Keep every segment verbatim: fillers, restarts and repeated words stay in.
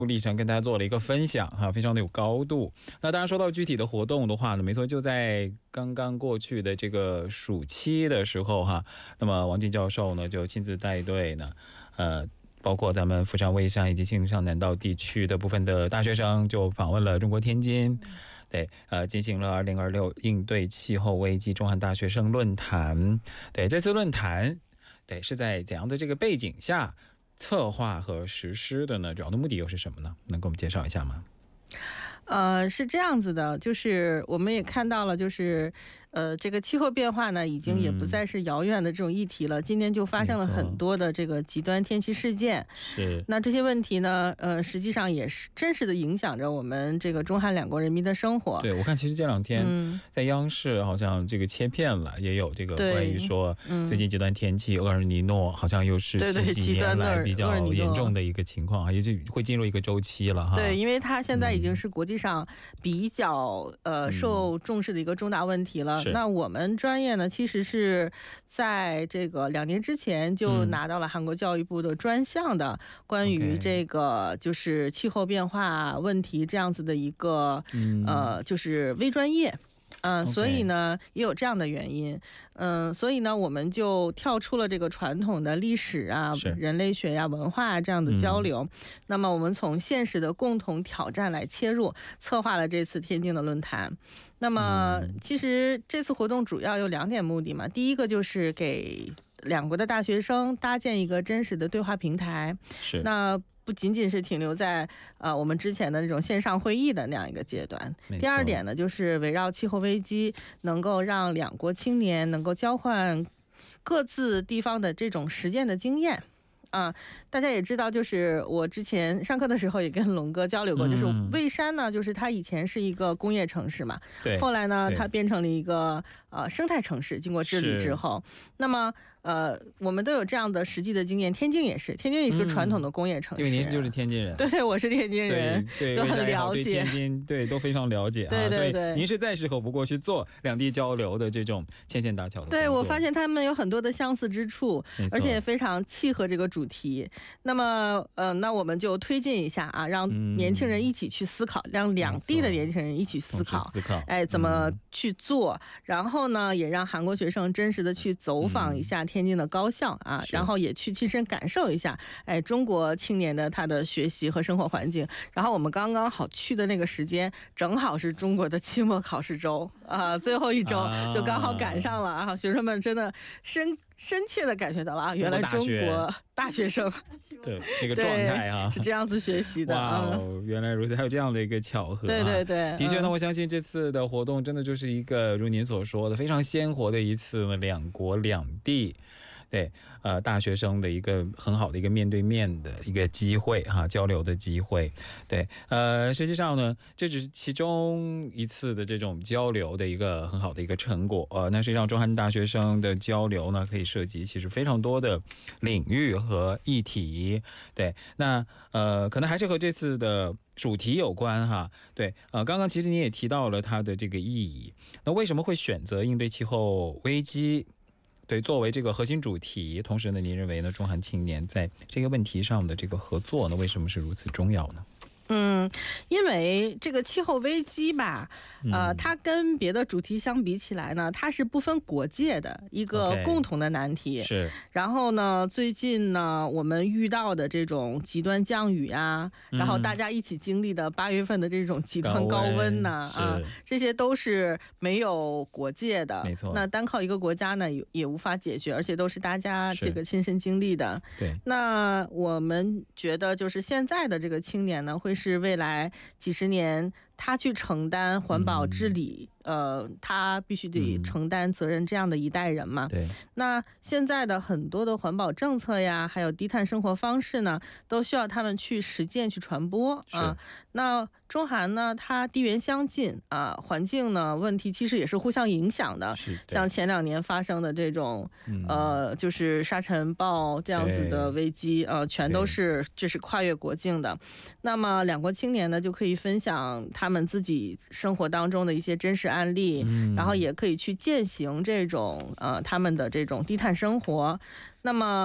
历程跟大家做了一个分享哈，非常的有高度。那当然说到具体的活动的话呢，没错，就在刚刚过去的这个暑期的时候哈，那么王进教授呢就亲自带队呢，呃。包括咱们福山、蔚山以及庆尚南道地区的部分的大学生就访问了中国天津，对，呃，进行了二零二六应对气候危机中韩大学生论坛。对，这次论坛，对，是在怎样的这个背景下策划和实施的呢？主要的目的又是什么呢？能给我们介绍一下吗？ 呃，是这样子的，就是我们也看到了，就是呃，这个气候变化呢，已经也不再是遥远的这种议题了。嗯、今年就发生了很多的这个极端天气事件。 是。 那这些问题呢，呃，实际上也是真实的影响着我们这个中韩两国人民的生活。 对，我看其实这两天在央视好像这个切片了，嗯、也有这个关于说最近极端天气厄尔尼诺好像又是近几年来比较严重的一个情况，也就会进入一个周期了哈。 对，因为它现在已经是国际上比较呃受重视的一个重大问题了。嗯、那我们专业呢，其实是在这个两年之前就拿到了韩国教育部的专项的关于这个就是气候变化问题这样子的一个、嗯、呃就是微专业。嗯，所以呢也有这样的原因，嗯，所以呢我们就跳出了这个传统的历史啊、人类学呀、啊、文化、啊、这样的交流、嗯，那么我们从现实的共同挑战来切入，策划了这次天津的论坛。那么其实这次活动主要有两点目的嘛，第一个就是给两国的大学生搭建一个真实的对话平台，是那。不仅仅是停留在呃我们之前的那种线上会议的那样一个阶段。第二点呢，就是围绕气候危机，能够让两国青年能够交换各自地方的这种实践的经验。啊，大家也知道，就是我之前上课的时候也跟龙哥交流过，嗯、就是蔚山呢，就是它以前是一个工业城市嘛，对，后来呢，它变成了一个呃生态城市，经过治理之后，那么呃，我们都有这样的实际的经验。天津也是，天津一个传统的工业城市，嗯、因为您就是天津人， 对对，我是天津人， 对， 就很了解， 对天津对都非常了解， 对对对， 所以您是再适合不过去做两地交流的这种牵线搭桥的工作。 对，我发现他们有很多的相似之处，而且非常契合这个主题。那么，呃，那我们就推进一下啊，让年轻人一起去思考，嗯、让两地的年轻人一起思考，思考，哎，怎么去做？嗯、然后呢，也让韩国学生真实的去走访一下天津的高校啊，嗯、然后也去亲身感受一下，哎，中国青年的他的学习和生活环境。然后我们刚刚好去的那个时间，正好是中国的期末考试周啊，最后一周就刚好赶上了啊，学生们真的深。深切的感觉到了啊，原来中国大学生对这个状态啊是这样子学习的。 哇哦，原来如此，还有这样的一个巧合、啊。 对对对， 的确呢，我相信这次的活动真的就是一个如您所说的非常鲜活的一次两国两地。对，呃，大学生的一个很好的一个面对面的一个机会哈，交流的机会。对，呃，实际上呢，这只是其中一次的这种交流的一个很好的一个成果。呃，那实际上中韩大学生的交流呢，可以涉及其实非常多的领域和议题。对，那呃，可能还是和这次的主题有关哈。对，呃，刚刚其实你也提到了它的这个意义。那为什么会选择应对气候危机？对，作为这个核心主题，同时呢，您认为呢，中韩青年在这个问题上的这个合作呢，为什么是如此重要呢？ 嗯，因为这个气候危机吧，呃，它跟别的主题相比起来呢，它是不分国界的一个共同的难题。是。然后呢，最近呢，我们遇到的这种极端降雨啊，然后大家一起经历的八月份的这种极端高温呐，啊，这些都是没有国界的。没错。那单靠一个国家呢，也也无法解决，而且都是大家这个亲身经历的。对。那我们觉得，就是现在的这个青年呢，会是。是未来几十年他去承担环保治理，嗯、呃，他必须得承担责任，这样的一代人嘛。对。那现在的很多的环保政策呀，还有低碳生活方式呢，都需要他们去实践、去传播啊。那中韩呢，它地缘相近啊，环境呢问题其实也是互相影响的。像前两年发生的这种，嗯、呃，就是沙尘暴这样子的危机，呃，全都是就是跨越国境的。那么两国青年呢，就可以分享他们自己生活当中的一些真实案例，嗯、然后也可以去践行这种呃他们的这种低碳生活。那么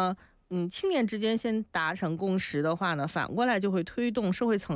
嗯青年之间先达成共识的话呢，反过来就会推动社会层